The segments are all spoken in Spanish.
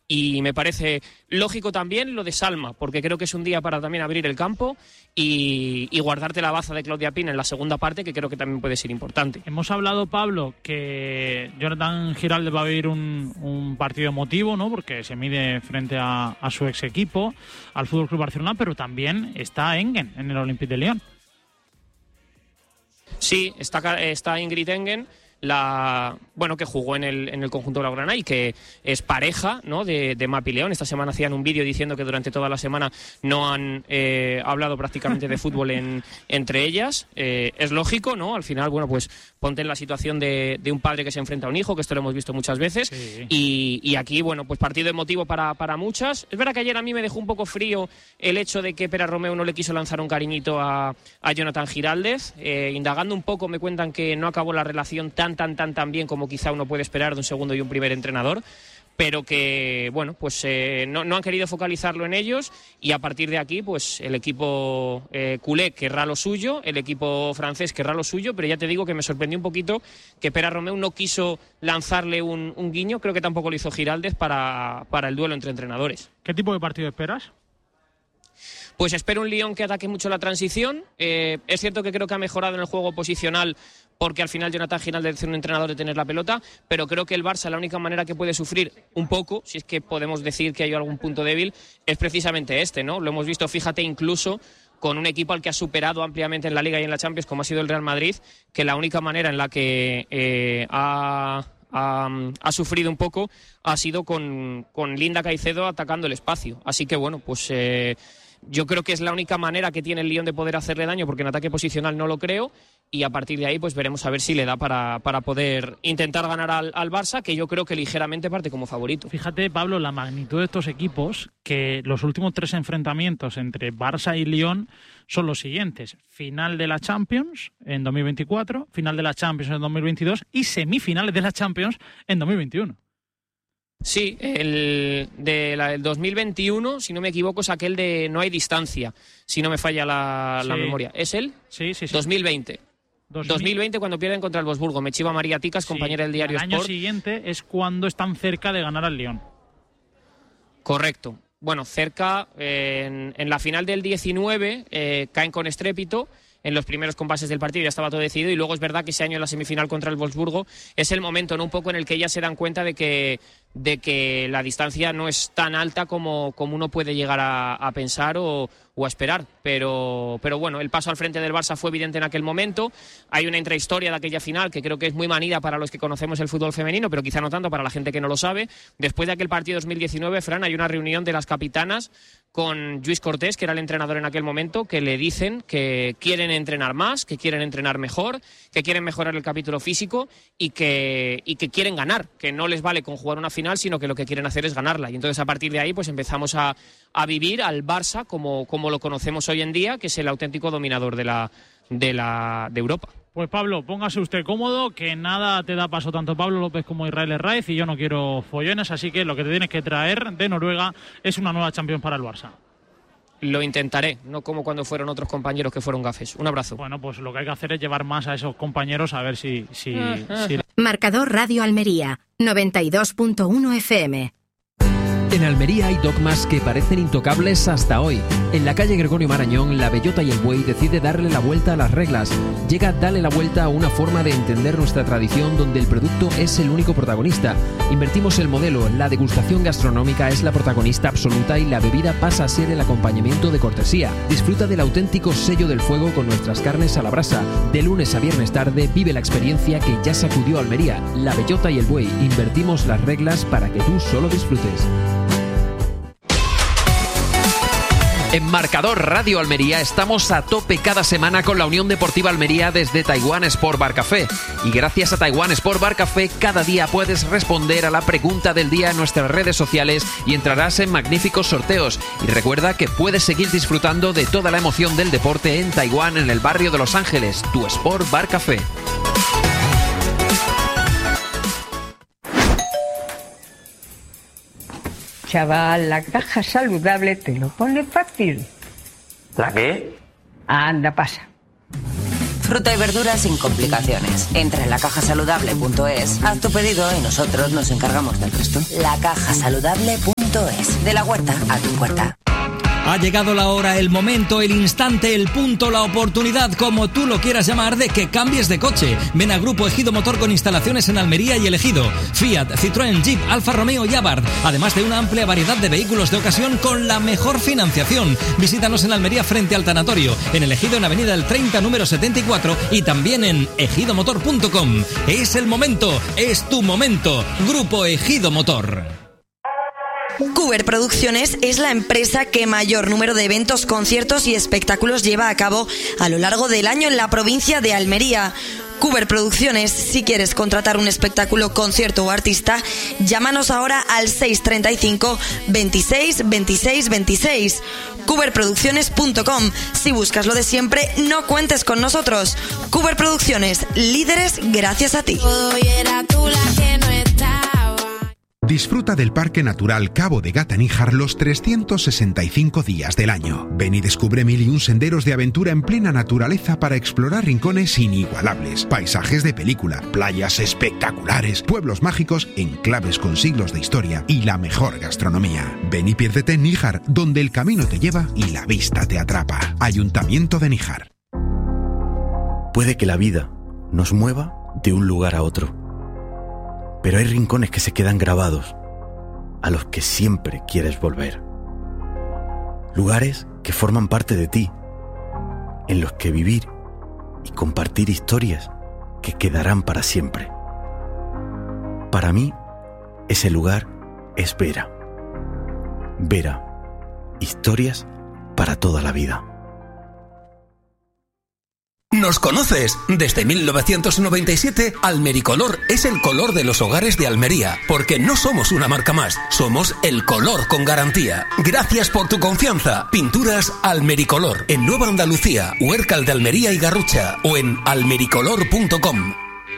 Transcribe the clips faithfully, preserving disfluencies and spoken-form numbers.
Y me parece lógico también lo de Salma, porque creo que es un día para también abrir el campo y, y guardarte la baza de Claudia Pina en la segunda parte, que creo que también puede ser importante. Hemos hablado, Pablo, que Jonathan Giraldez va a vivir un, un partido emotivo, ¿no? Porque se mide frente a, a su ex equipo, al F C Barcelona, pero también está Engen en el Olympique de Lyon. Sí, está, está Ingrid Engen, la bueno que jugó en el en el conjunto blaugrana y que es pareja, ¿no?, de, de Mapi León. Esta semana hacían un vídeo diciendo que durante toda la semana no han eh, hablado prácticamente de fútbol en, entre ellas. Eh, es lógico, ¿no? Al final, bueno, pues ponte en la situación de, de un padre que se enfrenta a un hijo, que esto lo hemos visto muchas veces. Sí. Y, y aquí, bueno, pues partido emotivo para, para muchas. Es verdad que ayer a mí me dejó un poco frío el hecho de que Pera Romeu no le quiso lanzar un cariñito a, a Jonathan Giraldez. Eh, indagando un poco me cuentan que no acabó la relación tan tan tan tan bien como quizá uno puede esperar de un segundo y un primer entrenador, pero que bueno, pues eh, no, no han querido focalizarlo en ellos, y a partir de aquí pues el equipo eh, culé querrá lo suyo, el equipo francés querrá lo suyo, pero ya te digo que me sorprendió un poquito que Pera Romeu no quiso lanzarle un, un guiño. Creo que tampoco lo hizo Giraldez para, para el duelo entre entrenadores. ¿Qué tipo de partido esperas? Pues espero un Lyon que ataque mucho la transición. Eh, es cierto que creo que ha mejorado en el juego posicional, porque al final Jonathan Giraldez es un entrenador de tener la pelota, pero creo que el Barça, la única manera que puede sufrir un poco, si es que podemos decir que hay algún punto débil, es precisamente este, ¿no? Lo hemos visto, fíjate, incluso con un equipo al que ha superado ampliamente en la Liga y en la Champions, como ha sido el Real Madrid, que la única manera en la que eh, ha... Ha, ha sufrido un poco ha sido con, con Linda Caicedo atacando el espacio. Así que bueno, pues eh, yo creo que es la única manera que tiene el Lyon de poder hacerle daño, porque en ataque posicional no lo creo, y a partir de ahí pues veremos a ver si le da para, para poder intentar ganar al, al Barça, que yo creo que ligeramente parte como favorito. Fíjate, Pablo, la magnitud de estos equipos, que los últimos tres enfrentamientos entre Barça y Lyon son los siguientes: final de la Champions en dos mil veinticuatro, final de la Champions en dos mil veintidós y semifinales de la Champions en dos mil veintiuno. Sí, el de la, el dos mil veintiuno, si no me equivoco, es aquel de no hay distancia, si no me falla la, sí. la memoria. ¿Es él? Sí, sí, sí. dos mil veinte. dos mil veinte, cuando pierden contra el Wolfsburgo. Me chiva María Ticas, sí, compañera del diario Sport. El año siguiente es cuando están cerca de ganar al Lyon. Correcto. Bueno, cerca, eh, en, en la final del diecinueve eh, caen con estrépito. En los primeros compases del partido ya estaba todo decidido, y luego es verdad que ese año en la semifinal contra el Wolfsburgo es el momento, ¿no?, un poco en el que ellas se dan cuenta de que, de que la distancia no es tan alta como, como uno puede llegar a, a pensar o, o a esperar. Pero, pero bueno, el paso al frente del Barça fue evidente en aquel momento. Hay una intrahistoria de aquella final que creo que es muy manida para los que conocemos el fútbol femenino, pero quizá no tanto para la gente que no lo sabe. Después de aquel partido dos mil diecinueve, Fran, hay una reunión de las capitanas con Lluís Cortés, que era el entrenador en aquel momento, que le dicen que quieren entrenar más, que quieren entrenar mejor, que quieren mejorar el capítulo físico y que, y que quieren ganar, que no les vale con jugar una final, sino que lo que quieren hacer es ganarla. Y entonces a partir de ahí pues empezamos a, a vivir al Barça como, como lo conocemos hoy en día, que es el auténtico dominador de, la, de, la, de Europa. Pues Pablo, póngase usted cómodo, que nada te da paso tanto Pablo López como Israel Herraiz, y yo no quiero follones, así que lo que te tienes que traer de Noruega es una nueva Champions para el Barça. Lo intentaré, no como cuando fueron otros compañeros que fueron gafes. Un abrazo. Bueno, pues lo que hay que hacer es llevar más a esos compañeros a ver si... si, si... Marcador Radio Almería, noventa y dos punto uno F M. En Almería hay dogmas que parecen intocables hasta hoy. En la calle Gregorio Marañón, la Bellota y el Buey decide darle la vuelta a las reglas. Llega Dale la Vuelta a una forma de entender nuestra tradición donde el producto es el único protagonista. Invertimos el modelo, la degustación gastronómica es la protagonista absoluta y la bebida pasa a ser el acompañamiento de cortesía. Disfruta del auténtico sello del fuego con nuestras carnes a la brasa. De lunes a viernes tarde vive la experiencia que ya sacudió Almería. La Bellota y el Buey, invertimos las reglas para que tú solo disfrutes. En Marcador Radio Almería estamos a tope cada semana con la Unión Deportiva Almería desde Taiwan Sport Bar Café. Y gracias a Taiwan Sport Bar Café, cada día puedes responder a la pregunta del día en nuestras redes sociales y entrarás en magníficos sorteos. Y recuerda que puedes seguir disfrutando de toda la emoción del deporte en Taiwán, en el barrio de Los Ángeles, tu Sport Bar Café. Chaval, la caja saludable te lo pone fácil. ¿La qué? Anda, pasa. Fruta y verduras sin complicaciones. Entra en la caja saludable punto es, haz tu pedido y nosotros nos encargamos del resto. la caja saludable punto es punto es. De la huerta a tu puerta. Ha llegado la hora, el momento, el instante, el punto, la oportunidad, como tú lo quieras llamar, de que cambies de coche. Ven a Grupo Ejido Motor con instalaciones en Almería y El Ejido. Fiat, Citroën, Jeep, Alfa Romeo y Abarth. Además de una amplia variedad de vehículos de ocasión con la mejor financiación. Visítanos en Almería frente al tanatorio. En El Ejido en Avenida del treinta, número setenta y cuatro. Y también en ejido motor punto com. Es el momento, es tu momento. Grupo Ejido Motor. Cuber Producciones es la empresa que mayor número de eventos, conciertos y espectáculos lleva a cabo a lo largo del año en la provincia de Almería. Cuber Producciones, si quieres contratar un espectáculo, concierto o artista, llámanos ahora al seis treinta y cinco, veintiséis, veintiséis, veintiséis. cuber producciones punto com. Si buscas lo de siempre, no cuentes con nosotros. Cuber Producciones, líderes gracias a ti. Disfruta del Parque Natural Cabo de Gata-Níjar los trescientos sesenta y cinco días del año. Ven y descubre mil y un senderos de aventura en plena naturaleza para explorar rincones inigualables, paisajes de película, playas espectaculares, pueblos mágicos, enclaves con siglos de historia y la mejor gastronomía. Ven y piérdete en Níjar, donde el camino te lleva y la vista te atrapa. Ayuntamiento de Níjar. Puede que la vida nos mueva de un lugar a otro, pero hay rincones que se quedan grabados, a los que siempre quieres volver. Lugares que forman parte de ti, en los que vivir y compartir historias que quedarán para siempre. Para mí, ese lugar es Vera. Vera, historias para toda la vida. ¿Nos conoces? Desde mil novecientos noventa y siete, Almericolor es el color de los hogares de Almería, porque no somos una marca más, somos el color con garantía. Gracias por tu confianza. Pinturas Almericolor, en Nueva Andalucía, Huércal de Almería y Garrucha, o en almericolor punto com.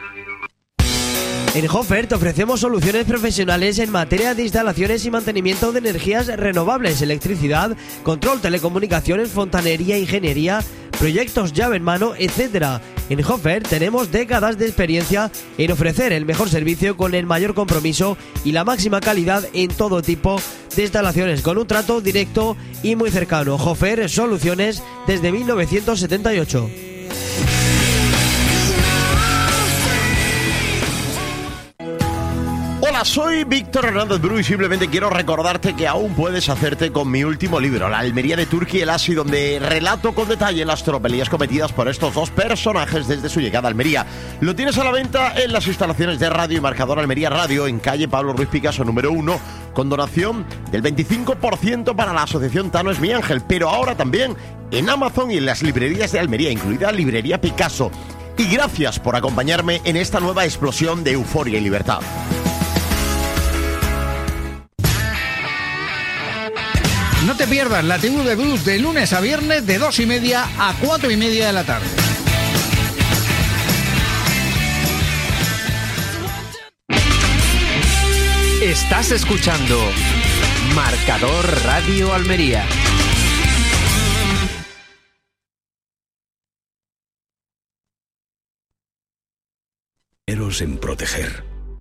En Hofer te ofrecemos soluciones profesionales en materia de instalaciones y mantenimiento de energías renovables, electricidad, control, telecomunicaciones, fontanería, ingeniería, proyectos llave en mano, etcétera. En Hofer tenemos décadas de experiencia en ofrecer el mejor servicio con el mayor compromiso y la máxima calidad en todo tipo de instalaciones, con un trato directo y muy cercano. Hofer, soluciones desde mil novecientos setenta y ocho. Hola, soy Víctor Hernández Bru y simplemente quiero recordarte que aún puedes hacerte con mi último libro, La Almería de Turki y el Asi, donde relato con detalle las tropelías cometidas por estos dos personajes desde su llegada a Almería. Lo tienes a la venta en las instalaciones de Radio y Marcador Almería Radio, en calle Pablo Ruiz Picasso número uno, con donación del veinticinco por ciento para la asociación Tano es mi ángel, pero ahora también en Amazon y en las librerías de Almería, incluida Librería Picasso. Y gracias por acompañarme en esta nueva explosión de euforia y libertad. No te pierdas la T V de Blues de lunes a viernes de dos y media a cuatro y media de la tarde. Estás escuchando Marcador Radio Almería. Eros en proteger.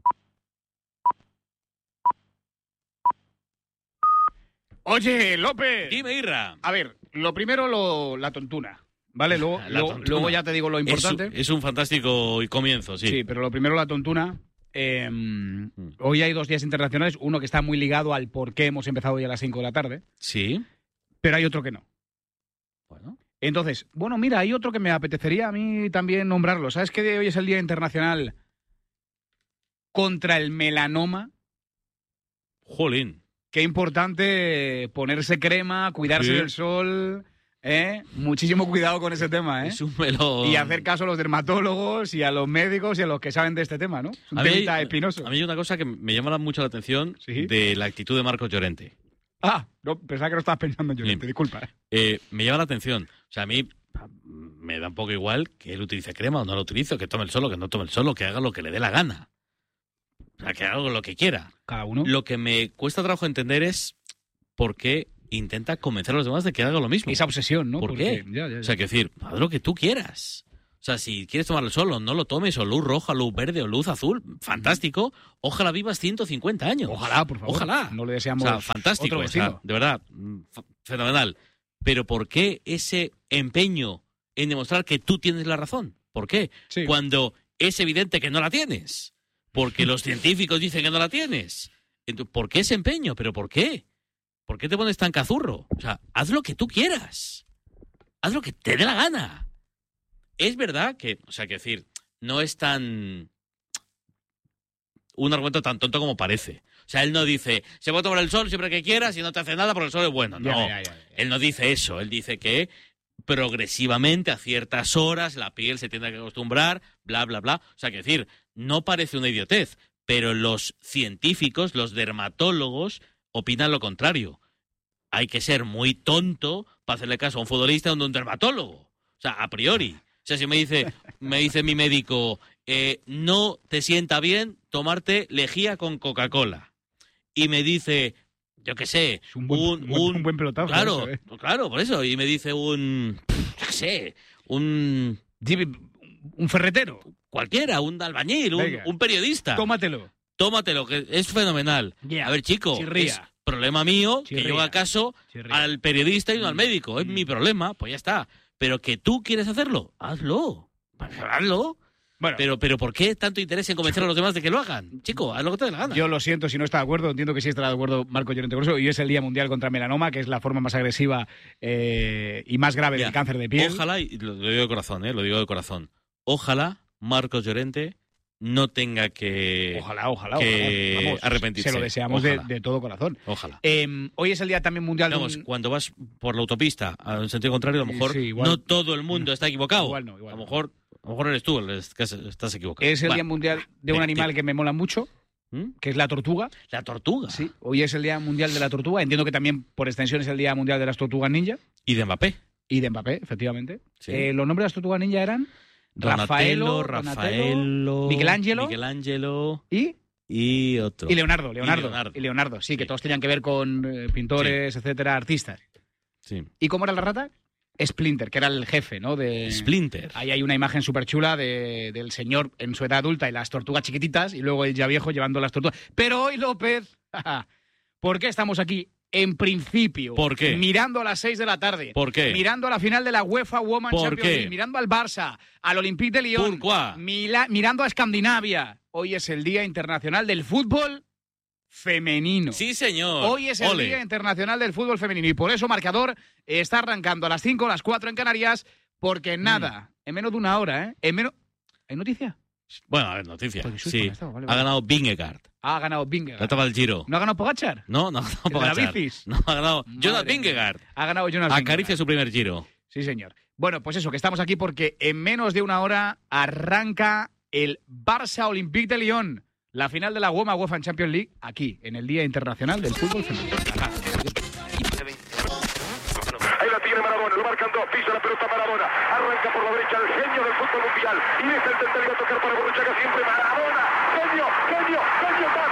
Oye, López. Dime, Irra. A ver, lo primero, lo, la tontuna. ¿Vale? Luego, la luego, tontuna. luego ya te digo lo importante. Es, es un fantástico comienzo, sí. Sí, pero lo primero, la tontuna. Eh, mm. Hoy hay dos días internacionales. Uno que está muy ligado al por qué hemos empezado hoy a las cinco de la tarde. Sí. Pero hay otro que no. Bueno. Entonces, bueno, mira, hay otro que me apetecería a mí también nombrarlo. ¿Sabes que hoy es el Día Internacional contra el melanoma? Jolín. Qué importante ponerse crema, cuidarse sí. del sol, ¿eh? Muchísimo cuidado con ese tema, ¿eh? Es un melón. Y hacer caso a los dermatólogos y a los médicos y a los que saben de este tema, ¿no? Es un tema espinoso. A mí hay una cosa que me llama mucho la atención ¿Sí? de la actitud de Marcos Llorente. Ah, no, pensaba que no estabas pensando en Llorente, sí. disculpa. Eh, me llama la atención. O sea, a mí me da un poco igual que él utilice crema o no lo utilice, que tome el sol o que no tome el sol, o que haga lo que le dé la gana. O sea, que haga lo que quiera. Cada uno. Lo que me cuesta trabajo entender es por qué intenta convencer a los demás de que haga lo mismo. Esa obsesión, ¿no? ¿Por Porque, qué? Ya, ya, ya. O sea, quiero decir, haz lo que tú quieras. O sea, si quieres tomar el sol, o no lo tomes, o luz roja, luz verde, o luz azul, fantástico. Ojalá vivas ciento cincuenta años. Ojalá, por favor. Ojalá. No le deseamos o sea, fantástico, otro o sea, de verdad, fenomenal. Pero ¿por qué ese empeño en demostrar que tú tienes la razón? ¿Por qué? Sí. Cuando es evidente que no la tienes. Porque los científicos dicen que no la tienes. Entonces, ¿por qué ese empeño? ¿Pero por qué? ¿Por qué te pones tan cazurro? O sea, haz lo que tú quieras. Haz lo que te dé la gana. Es verdad que, o sea, que decir, no es tan... un argumento tan tonto como parece. O sea, él no dice, se puede tomar el sol siempre que quieras y no te hace nada porque el sol es bueno. No, ya, ya, ya, ya. Él no dice eso. Él dice que progresivamente, a ciertas horas, la piel se tiene que acostumbrar, bla, bla, bla. O sea, que decir, no parece una idiotez, pero los científicos, los dermatólogos, opinan lo contrario. Hay que ser muy tonto para hacerle caso a un futbolista o a un dermatólogo. O sea, a priori. O sea, si me dice, me dice mi médico, eh, no te sienta bien tomarte lejía con Coca-Cola. Y me dice, yo qué sé, es un buen, un, un, un buen pelotazo. Claro, eso, ¿eh? claro, por eso. Y me dice un, yo qué sé, un... un ferretero. Cualquiera, un albañil, un, un periodista. Tómatelo. Tómatelo, que es fenomenal. Yeah. A ver, chico, Chirría. es problema mío Chirría. que yo haga caso Chirría. al periodista y no al médico. Es mm. mi problema, pues ya está. Pero que tú quieres hacerlo, hazlo. Hazlo. Bueno, pero, pero ¿por qué tanto interés en convencer a los demás de que lo hagan? Chico, haz lo que te dé la gana. Yo lo siento si no está de acuerdo, entiendo que sí estará de acuerdo Marco Llorente con eso. Hoy es el Día Mundial contra el Melanoma, que es la forma más agresiva eh, y más grave ya, del cáncer de piel. Ojalá, y lo, lo digo de corazón, eh, lo digo de corazón, ojalá Marcos Llorente no tenga que, ojalá, ojalá, que ojalá. Vamos, arrepentirse. Se lo deseamos de, de todo corazón. Ojalá. Eh, hoy es el Día también mundial Vamos, de un... cuando vas por la autopista, en sentido contrario, a lo mejor sí, igual, no todo el mundo está equivocado. Igual no, igual a lo mejor, a lo mejor eres tú el que estás equivocado. Es el bueno, Día Mundial de un te, animal te... que me mola mucho, ¿Mm? que es la tortuga. La tortuga. Sí, hoy es el Día Mundial de la Tortuga. Entiendo que también, por extensión, es el Día Mundial de las Tortugas Ninja. Y de Mbappé. Y de Mbappé, efectivamente. Sí. Eh, los nombres de las Tortugas Ninja eran... Donatello, Rafaelo, Rafaelo, Michelangelo, Michelangelo y y otro. Y Leonardo, Leonardo, y Leonardo. Y Leonardo sí, sí, que todos tenían que ver con eh, pintores, sí. etcétera, artistas. Sí. ¿Y cómo era la rata? Splinter, que era el jefe, ¿no? De... Splinter. Ahí hay una imagen súper chula de, del señor en su edad adulta y las tortugas chiquititas, y luego el ya viejo llevando las tortugas. Pero hoy, López, ¿por qué estamos aquí? En principio, ¿por qué? Mirando a las seis de la tarde. ¿Por qué? Mirando a la final de la UEFA Women's ¿Por Champions qué? League, mirando al Barça, al Olympique de Lyon, Mila, mirando a Escandinavia. Hoy es el Día Internacional del Fútbol Femenino. Sí, señor. Hoy es el Ole. Día Internacional del Fútbol Femenino y por eso Marcador está arrancando a las cinco, a las cuatro en Canarias, porque nada, mm. en menos de una hora, ¿eh? En menos... ¿Hay noticia? Bueno, a ver, noticia. Susto, sí. estado, vale, ha vale. ganado Vingegaard. Ha ganado Vingegaard. La etapa del Giro. ¿No ha ganado Pogacar? No, no ha ganado ¿El Pogacar. de la bicis? No, ha ganado Madre Jonas mía. Vingegaard. Ha ganado Jonas Acaricia Vingegaard. su primer Giro. Sí, señor. Bueno, pues eso, que estamos aquí porque en menos de una hora arranca el Barça Olympique de Lyon, la final de la UEFA UEFA Champions League, aquí, en el Día Internacional del Fútbol Femenino. Ahí la tiene Maradona, lo marcan dos, pisa la pelota Maradona, arranca por la derecha el genio del fútbol mundial, y es el intentaría tocar para Borruchaga siempre Maradona, genio, genio, genio, más,